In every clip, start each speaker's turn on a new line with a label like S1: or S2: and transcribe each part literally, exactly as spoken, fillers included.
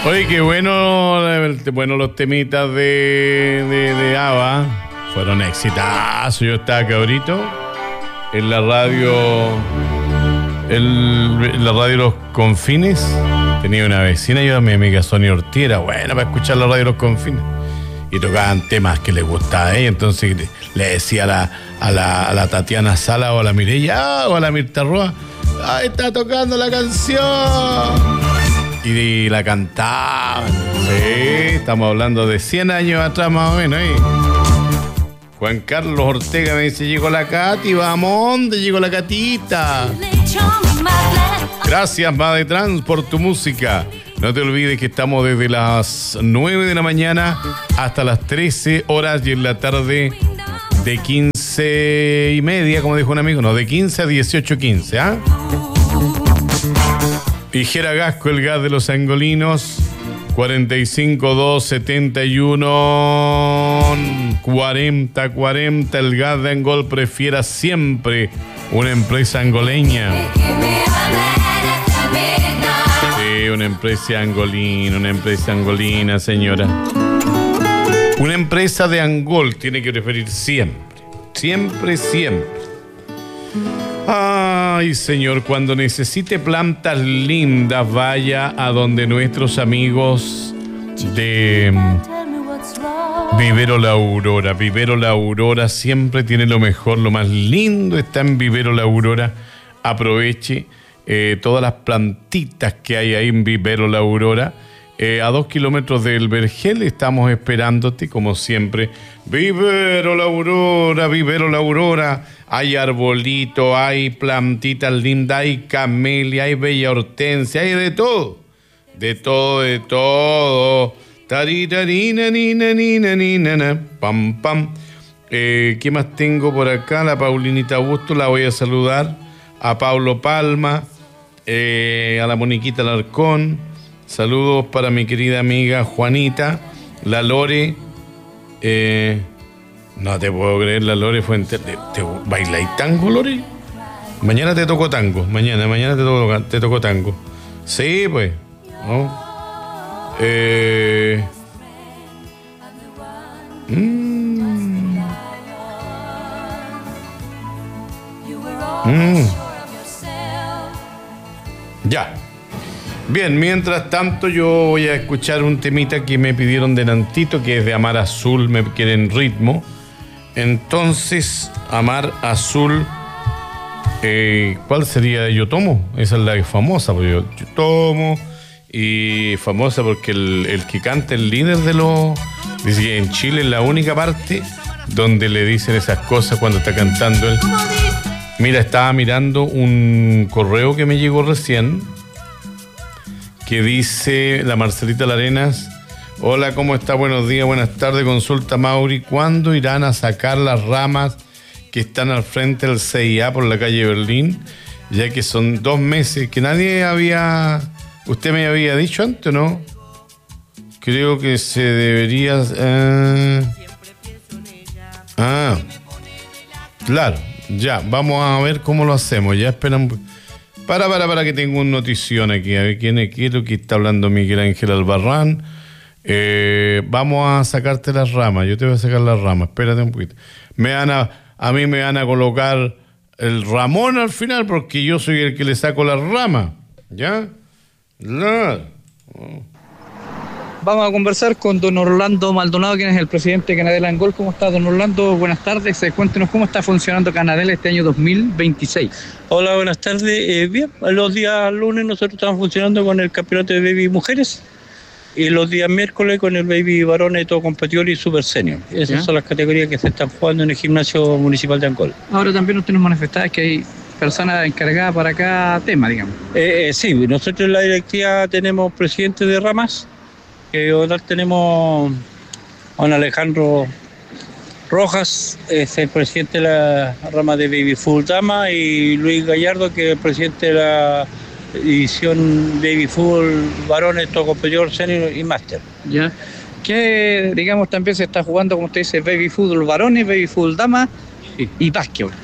S1: Oye, qué bueno, bueno los temitas de, de, de ABBA. Fueron exitazos. Yo estaba cabrito en la radio, el, en la radio Los Confines. Tenía una vecina, yo mi amiga Sonia Ortiz, era buena para escuchar la radio Los Confines. Y tocaban temas que les gustaba a ella. Entonces le decía a la, a la, a la Tatiana Sala o a la Mireya o a la Mirta Roa, ¡ay, está tocando la canción! Y la cantaban. Sí, estamos hablando de cien años atrás más o menos. ¿eh? Juan Carlos Ortega me dice, llegó la Cati, vamos, ¿dónde llegó la Catita? Gracias, Made Trans, por tu música. No te olvides que estamos desde las nueve de la mañana hasta las trece horas y en la tarde de quince y media, como dijo un amigo, no, de quince a dieciocho quince, ¿ah? Higuera Gasco, el gas de los angolinos, cuarenta y cinco dos setenta y uno cuarenta cuarenta. El gas de Angol, prefiera siempre una empresa angoleña. Sí, una empresa angolina, una empresa angolina, señora. Una empresa de Angol tiene que preferir siempre, siempre, siempre. Ay, señor, cuando necesite plantas lindas, vaya a donde nuestros amigos de Vivero La Aurora. Vivero La Aurora siempre tiene lo mejor, lo más lindo está en Vivero La Aurora. Aproveche eh, todas las plantitas que hay ahí en Vivero La Aurora. Eh, a dos kilómetros del Vergel estamos esperándote, como siempre. Vivero La Aurora, Vivero La Aurora. Hay arbolito, hay plantitas lindas, hay camelia, hay bella hortensia, hay de todo. De todo, de todo. Taritarina, nina, nina, nina, pam, pam. Eh, ¿Qué más tengo por acá? La Paulinita Augusto, la voy a saludar. A Pablo Palma, eh, a la Moniquita Larcón. Saludos para mi querida amiga Juanita, la Lore. Eh, no te puedo creer, la Lore Fuente. ¿Te, te bailáis tango, Lore? Mañana te tocó tango. Mañana, mañana te tocó, te tocó tango. Sí, pues. ¿No? Eh, mm, mm, ya. Bien, mientras tanto yo voy a escuchar un temita que me pidieron delantito, que es de Amar Azul, me quieren ritmo. Entonces, Amar Azul, eh, ¿cuál sería? Yo Tomo, esa es la famosa, porque yo, yo tomo, y famosa porque el, el que canta, el líder de los... Dice que en Chile es la única parte donde le dicen esas cosas cuando está cantando él. Mira, estaba mirando un correo que me llegó recién, que dice la Marcelita Larenas: hola, ¿cómo está? Buenos días, buenas tardes. Consulta Mauri, ¿cuándo irán a sacar las ramas que están al frente del C I A por la calle Berlín? Ya que son dos meses que nadie había... Usted me había dicho antes, ¿no? Creo que se debería... Eh... Ah, claro, ya, vamos a ver cómo lo hacemos. Ya esperan... Para, para, para que tengo una notición aquí. A ver quién es, quiero que está hablando Miguel Ángel Albarrán. Eh, vamos a sacarte las ramas. Yo te voy a sacar las ramas. Espérate un poquito. Me van a, a mí me van a colocar el Ramón al final porque yo soy el que le saco las ramas. ¿Ya? No. Oh.
S2: Vamos a conversar con don Orlando Maldonado, quien es el presidente de Canadel Angol. ¿Cómo está, don Orlando? Buenas tardes. Cuéntenos cómo está funcionando Canadel este año dos mil veintiséis.
S3: Hola, buenas tardes. Eh, bien, los días lunes nosotros estamos funcionando con el campeonato de baby mujeres y los días miércoles con el baby varones, todo competidor y super senior. Esas ¿Ya? son las categorías que se están jugando en el gimnasio municipal de Angol.
S2: Ahora también usted nos manifestaba que hay personas encargadas para cada tema, digamos.
S3: Eh, eh, sí, nosotros en la directiva tenemos presidente de ramas. Que ahora tenemos a don Alejandro Rojas, es el presidente de la rama de Baby Full Dama, y Luis Gallardo, que es el presidente de la división Baby Full Varones, todo competidor, senior y máster.
S2: Ya. Que digamos también se está jugando, como usted dice, Baby Full Varones, Baby Full Dama sí. y básquetbol.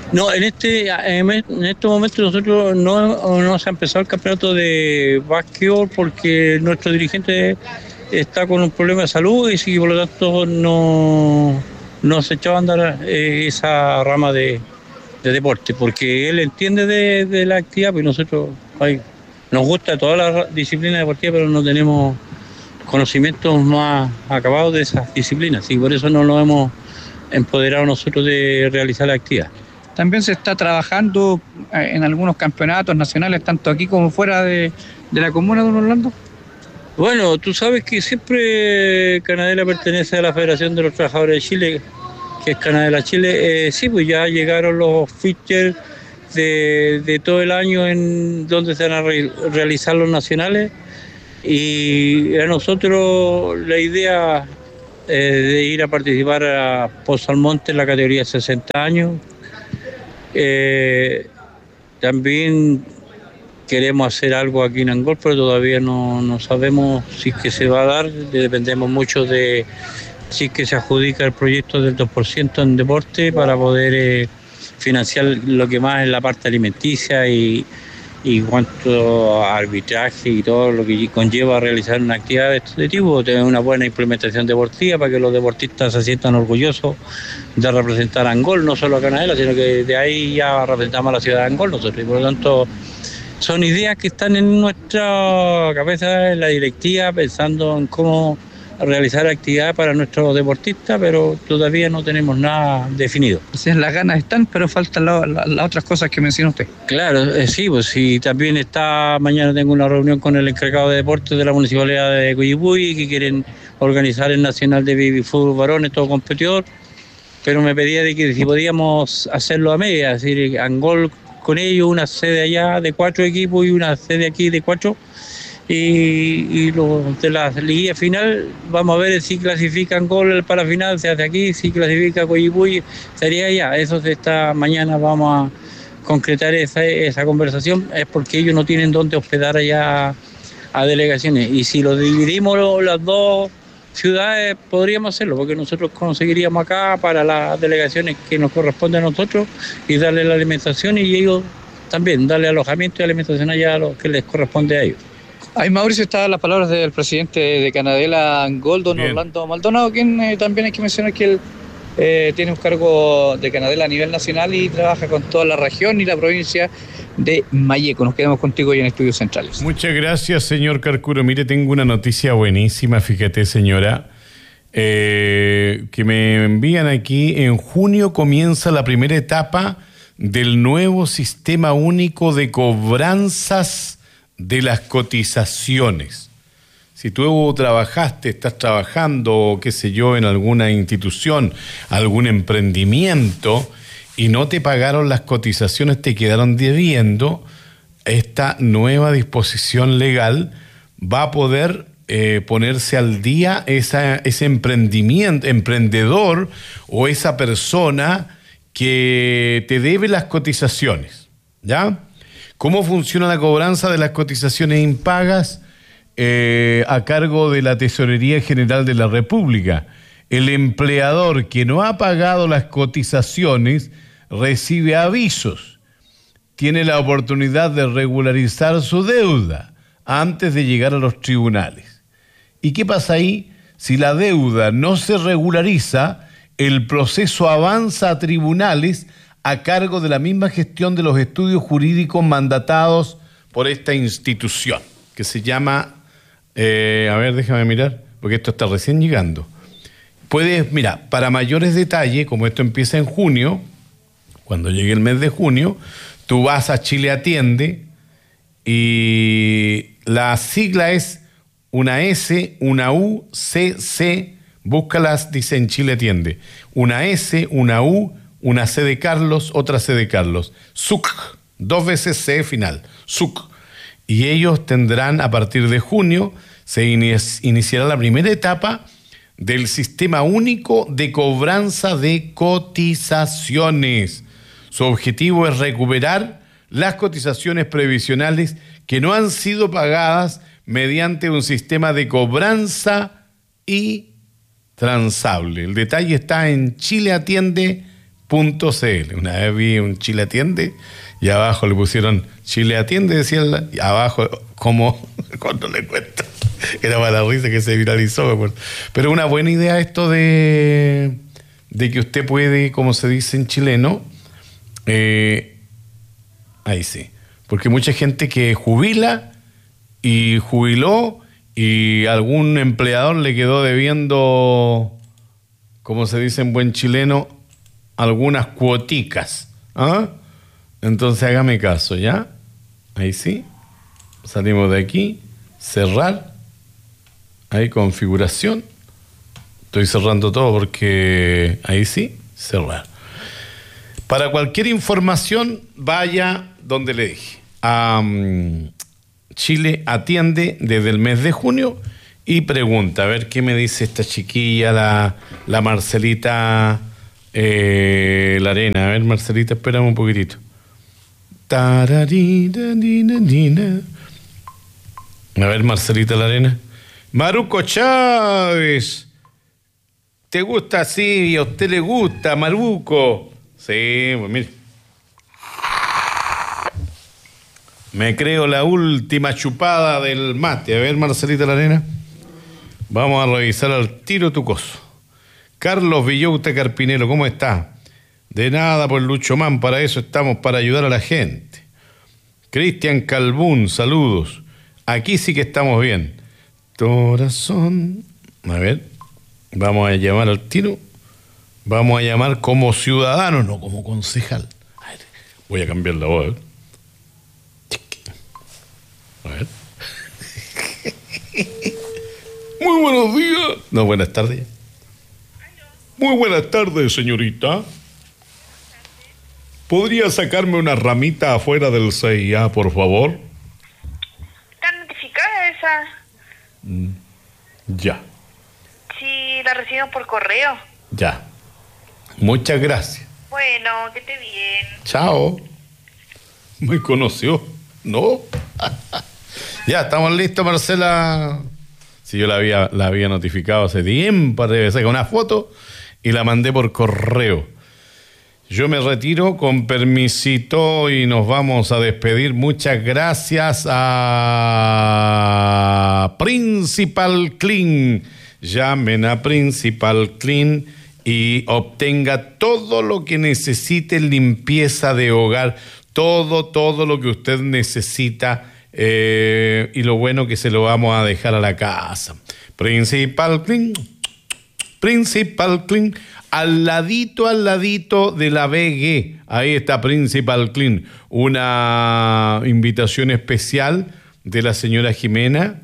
S3: No, en este en estos momentos nosotros no, no se ha empezado el campeonato de básquetbol porque nuestro dirigente está con un problema de salud y por lo tanto no, no se echó a andar eh, esa rama de, de deporte, porque él entiende de, de la actividad, pues nosotros ay, nos gusta toda la disciplina deportiva, pero no tenemos conocimientos más acabados de esas disciplinas y por eso no nos hemos empoderado nosotros de realizar la actividad.
S2: También se está trabajando en algunos campeonatos nacionales, tanto aquí como fuera de, de la comuna, don Orlando.
S3: Bueno, tú sabes que siempre Canadela pertenece a la Federación de los Trabajadores de Chile, que es Canadela Chile. Eh, sí, pues ya llegaron los fixtures de, de todo el año en donde se van a re, realizar los nacionales y a nosotros la idea eh, de ir a participar a Pozo Almonte en la categoría sesenta años. Eh, también queremos hacer algo aquí en Angol, pero todavía no, no sabemos si es que se va a dar, dependemos mucho de si es que se adjudica el proyecto del dos por ciento en deporte para poder eh, financiar lo que más es la parte alimenticia y, y cuanto a arbitraje y todo lo que conlleva realizar una actividad de este tipo, tener una buena implementación deportiva para que los deportistas se sientan orgullosos de representar a Angol, no solo a Canadela, sino que de ahí ya representamos a la ciudad de Angol nosotros, y por lo tanto son ideas que están en nuestra cabeza, en la directiva, pensando en cómo realizar actividades para nuestros deportistas, pero todavía no tenemos nada definido.
S2: O sea, las ganas están, pero faltan las la, la otras cosas que mencionó usted.
S3: Claro, eh, sí, pues sí, también está, mañana tengo una reunión con el encargado de deportes de la Municipalidad de Coyipulli, que quieren organizar el Nacional de Baby Fútbol Varones, todo competidor, pero me pedía de que si podíamos hacerlo a media, es decir, Angol con ellos, una sede allá de cuatro equipos y una sede aquí de cuatro. Y, y los de la liguilla final, vamos a ver si clasifican gol para la final, se hace aquí, si clasifica Coyipulli, sería allá. Eso se está, mañana vamos a concretar esa, esa conversación, es porque ellos no tienen dónde hospedar allá a delegaciones. Y si lo dividimos las dos ciudades, podríamos hacerlo, porque nosotros conseguiríamos acá para las delegaciones que nos corresponden a nosotros y darle la alimentación y ellos también, darle alojamiento y alimentación allá a los que les corresponde a ellos.
S2: Ahí, Mauricio, estaban las palabras del presidente de Canadela Angol, don Bien. Orlando Maldonado, quien eh, también hay que mencionar que él eh, tiene un cargo de Canadela a nivel nacional y trabaja con toda la región y la provincia de Malleco. Nos quedamos contigo hoy en Estudios Centrales.
S1: Muchas gracias, señor Carcuro. Mire, tengo una noticia buenísima, fíjate, señora, eh, que me envían aquí. En junio comienza la primera etapa del nuevo sistema único de cobranzas de las cotizaciones. Si tú trabajaste, estás trabajando, qué sé yo, en alguna institución, algún emprendimiento, y no te pagaron las cotizaciones, te quedaron debiendo, esta nueva disposición legal va a poder eh, ponerse al día esa, ese emprendimiento, emprendedor o esa persona que te debe las cotizaciones, ¿ya? ¿Cómo funciona la cobranza de las cotizaciones impagas eh, a cargo de la Tesorería General de la República? El empleador que no ha pagado las cotizaciones recibe avisos. Tiene la oportunidad de regularizar su deuda antes de llegar a los tribunales. ¿Y qué pasa ahí? Si la deuda no se regulariza, el proceso avanza a tribunales a cargo de la misma gestión de los estudios jurídicos mandatados por esta institución, que se llama, eh, a ver, déjame mirar, porque esto está recién llegando. Puedes, mira, para mayores detalles, como esto empieza en junio, cuando llegue el mes de junio, tú vas a Chile Atiende y la sigla es una S, una U, C, C, búscalas, dice en Chile Atiende, una S, una U, una C de Carlos, otra C de Carlos, S U C, dos veces C final, S U C. Y ellos tendrán, a partir de junio, se iniciará la primera etapa del Sistema Único de Cobranza de Cotizaciones. Su objetivo es recuperar las cotizaciones previsionales que no han sido pagadas mediante un sistema de cobranza y transable. El detalle está en chile atiende punto c l. Una vez vi un Chile Atiende y abajo le pusieron Chile Atiende, decía la, y abajo, como cuando le cuento, era para la risa que se viralizó. Pero una buena idea esto de, de que usted puede, como se dice en chileno, eh, ahí sí, porque mucha gente que jubila y jubiló y algún empleador le quedó debiendo, como se dice en buen chileno, algunas cuoticas, ¿ah? Entonces hágame caso, ¿ya? Ahí sí. Salimos de aquí. Cerrar. Ahí configuración. Estoy cerrando todo porque ahí sí, cerrar. Para cualquier información, vaya donde le dije. Um, Chile Atiende desde el mes de junio y pregunta, a ver qué me dice esta chiquilla, la, la Marcelita eh, Larena. A ver, Marcelita, espérame un poquitito. A ver, Marcelita Larena. Maruco Chávez. ¿Te gusta así? ¿A usted le gusta, Maruco? Sí, pues mire. Me creo la última chupada del mate. A ver, Marcelita Larena. Vamos a revisar al tiro tu coso. Carlos Villauta Carpinero, ¿cómo está? De nada, por Lucho Man, para eso estamos, para ayudar a la gente. Cristian Calbún, saludos. Aquí sí que estamos bien. Corazón. A ver, vamos a llamar al tiro. Vamos a llamar como ciudadano, no como concejal. A ver, voy a cambiar la voz. A ver. Muy buenos días. No, buenas tardes. Muy buenas tardes, señorita. ¿Podría sacarme una ramita afuera del C I A, por favor?
S4: ¿Está notificada esa?
S1: Mm, ya.
S4: Sí, la recibimos por correo.
S1: Ya. Muchas gracias.
S4: Bueno, que esté bien.
S1: Chao. ¿Me conoció? ¿No? Ya, estamos listos, Marcela. Si sí, yo la había, la había notificado hace tiempo, debe sacar una foto y la mandé por correo. Yo me retiro con permisito y nos vamos a despedir. Muchas gracias a Principal Clean. Llamen a Principal Clean y obtenga todo lo que necesite en limpieza de hogar. Todo, todo lo que usted necesita. Eh, y lo bueno que se lo vamos a dejar a la casa. Principal Clean. Principal Clean. Al ladito, al ladito de la B G, ahí está Principal Clean, una invitación especial de la señora Jimena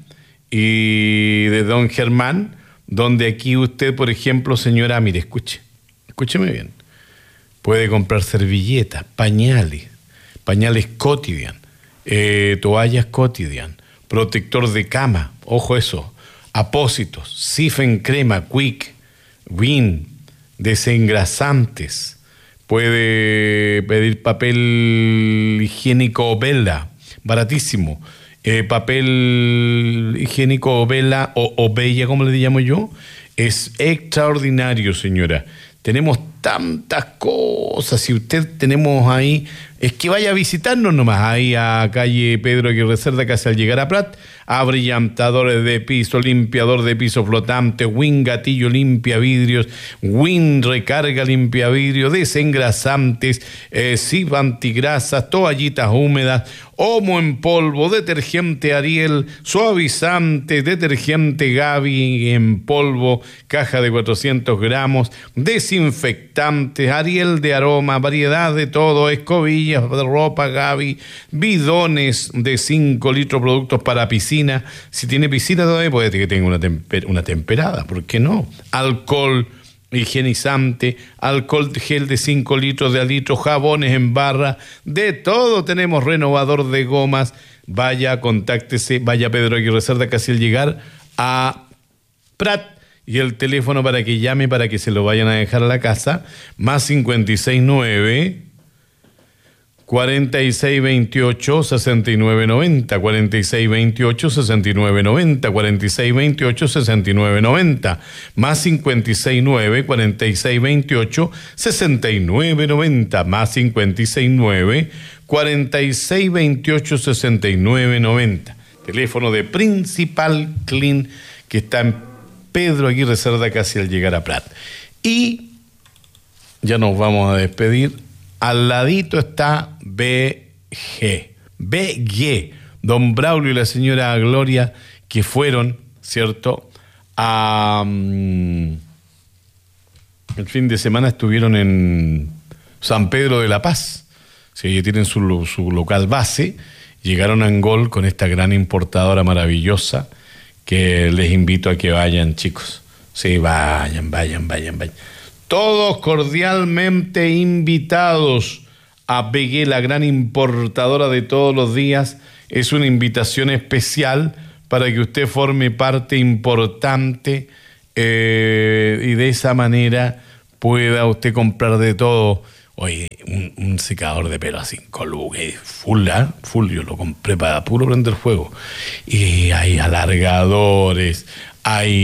S1: y de don Germán, donde aquí usted, por ejemplo, señora, mire, escuche, escúcheme bien, puede comprar servilletas, pañales, pañales Cotidian, eh, toallas Cotidian, protector de cama, ojo eso, apósitos, Sifen crema, Quick, Win, desengrasantes, puede pedir papel higiénico Vela, baratísimo, eh, papel higiénico Vela o, o Bella, como le llamo yo, es extraordinario, señora. Tenemos tantas cosas, si usted tenemos ahí, es que vaya a visitarnos nomás, ahí a calle Pedro Aguirre Cerda, casi al llegar a Prat, abrillantadores de piso, limpiador de piso flotante, Win gatillo limpia vidrios, Win recarga limpia vidrio, desengrasantes, eh, Sif antigrasas, toallitas húmedas, Omo en polvo, detergente Ariel, suavizante, detergente Gaby en polvo, caja de cuatrocientos gramos, desinfectantes, Ariel de aroma, variedad de todo, escobillas de ropa Gaby, bidones de cinco litros, productos para piscina. Si tiene piscina todavía puede que tenga una, temper- una temperada, ¿por qué no? Alcohol higienizante, alcohol gel de cinco litros de al litro, jabones en barra, de todo tenemos, renovador de gomas. Vaya, contáctese, vaya Pedro Aguirre Cerda, casi al llegar a Prat, y el teléfono para que llame, para que se lo vayan a dejar a la casa, más cincuenta y seis nueve cuarenta y seis veintiocho, sesenta y nueve noventa, cuarenta y seis veintiocho, sesenta y nueve noventa, cuarenta y seis veintiocho, sesenta y nueve noventa, más cincuenta y seis nueve, cuarenta y seis veintiocho, sesenta y nueve noventa, más cincuenta y seis nueve, cuarenta y seis veintiocho, sesenta y nueve noventa. Teléfono de Principal Clean, que está en Pedro Aguirre Cerda, casi al llegar a Prat. Y ya nos vamos a despedir. Al ladito está B G. B G. Don Braulio y la señora Gloria, que fueron, ¿cierto? A, um, el fin de semana estuvieron en San Pedro de la Paz. Sí, tienen su, su local base. Llegaron a Angol con esta gran importadora maravillosa, que les invito a que vayan, chicos. Sí, vayan, vayan, vayan, vayan. Todos cordialmente invitados a B G, la gran importadora de todos los días. Es una invitación especial para que usted forme parte importante eh, y de esa manera pueda usted comprar de todo. Oye, un, un secador de pelo a cinco lucas, full, ¿eh? Full, yo lo compré para puro prender fuego. Y hay alargadores, hay